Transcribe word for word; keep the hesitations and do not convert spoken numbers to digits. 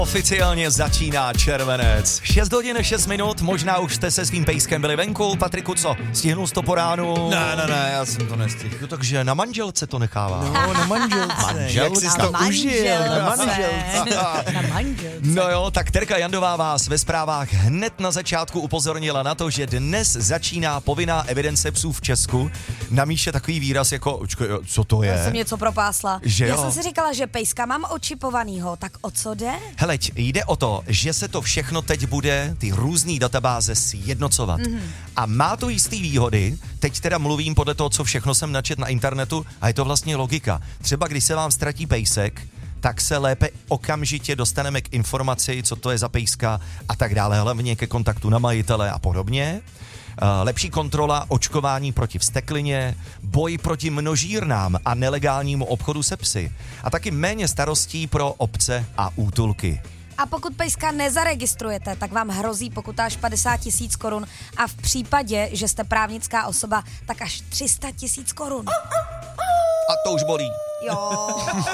Oficiálně začíná červenec. šest hodin šest minut, možná už jste se svým pejskem byli venku. Patriku, co? Stihnul jsi to po ránu? Ne, ne, ne, já jsem to nestihl. No, takže na manželce to nechává. No, na manželce. Manželka. Jak jsi to užil? Na manželce. Na manželce. No jo, tak Terka Jandová vás ve zprávách hned na začátku upozornila na to, že dnes začíná povinná evidence psů v Česku. Na Míše takový výraz jako, očkej, co to je? Já jsem něco propásla. Že Já jo? jsem si říkala, že pejska mám očipovanýho, tak o co jde? Heleď, jde o to, že se to všechno teď bude, ty různý databáze sjednocovat. Mm-hmm. A má to jistý výhody, teď teda mluvím podle toho, co všechno jsem načet na internetu a je to vlastně logika. Třeba když se vám ztratí pejsek, tak se lépe okamžitě dostaneme k informaci, co to je za pejska a tak dále, hlavně ke kontaktu na majitele a podobně. Lepší kontrola očkování proti vzteklině, boj proti množírnám a nelegálnímu obchodu se psy. A taky méně starostí pro obce a útulky. A pokud pejska nezaregistrujete, tak vám hrozí pokuta až padesát tisíc korun a v případě, že jste právnická osoba, tak až tři sta tisíc korun. A to už bolí. Jo.